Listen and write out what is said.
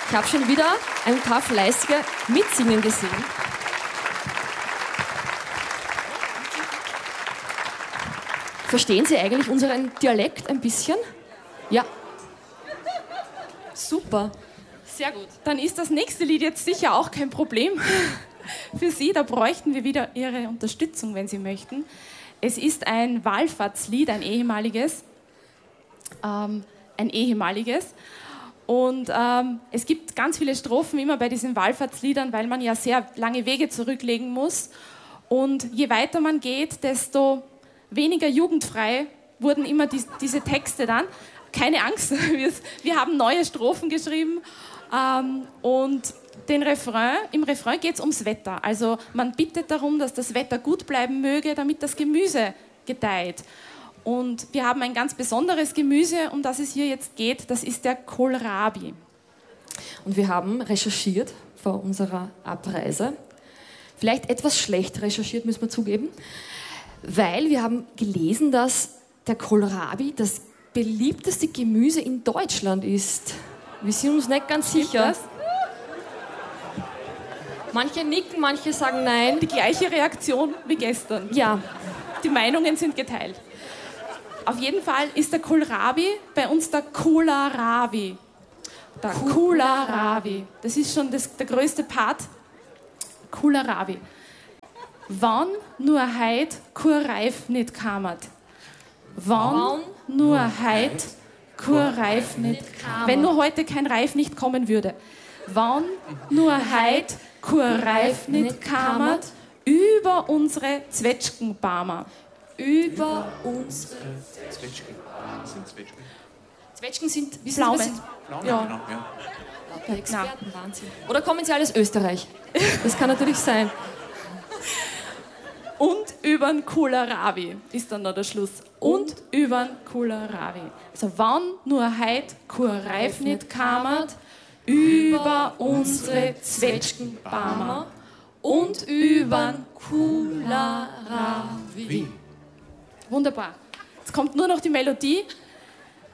Ich habe schon wieder ein paar Fleißige mitsingen gesehen. Verstehen Sie eigentlich unseren Dialekt ein bisschen? Ja. Super. Sehr gut. Dann ist das nächste Lied jetzt sicher auch kein Problem für Sie. Da bräuchten wir wieder Ihre Unterstützung, wenn Sie möchten. Es ist ein Wallfahrtslied, ein ehemaliges. Und es gibt ganz viele Strophen immer bei diesen Wallfahrtsliedern, weil man ja sehr lange Wege zurücklegen muss. Und je weiter man geht, desto weniger jugendfrei wurden immer diese Texte dann. Keine Angst, wir haben neue Strophen geschrieben. Und im Refrain geht es ums Wetter. Also man bittet darum, dass das Wetter gut bleiben möge, damit das Gemüse gedeiht. Und wir haben ein ganz besonderes Gemüse, um das es hier jetzt geht. Das ist der Kohlrabi. Und wir haben recherchiert vor unserer Abreise. Vielleicht etwas schlecht recherchiert, müssen wir zugeben. Weil wir haben gelesen, dass der Kohlrabi das beliebteste Gemüse in Deutschland ist. Wir sind uns nicht ganz sicher. Manche nicken, manche sagen nein. Die gleiche Reaktion wie gestern. Ja. Die Meinungen sind geteilt. Auf jeden Fall ist der Kohlrabi bei uns der Kohlrabi. Der Kohlrabi. Das ist schon der größte Part. Kohlrabi. Wann nur heut kein Reif nicht kammert. Wann nur heut kein Reif nicht kammert. Wenn nur heute kein Reif nicht kommen würde. Wann nur heut kein Reif nicht kammert. Über unsere Zwetschgenbäume. Über unsere Zwetschgen sind Pflaumen. Ja. Experten, Wahnsinn. Oder kommen Sie alle aus Österreich? Das kann natürlich sein. Und übern Kohlrabi ist dann noch der Schluss. Und übern Kohlrabi. Also wann nur heut kein Reif nicht kammert, über unsere Zwetschgenbäume und übern Kohlrabi. Wunderbar. Jetzt kommt nur noch die Melodie.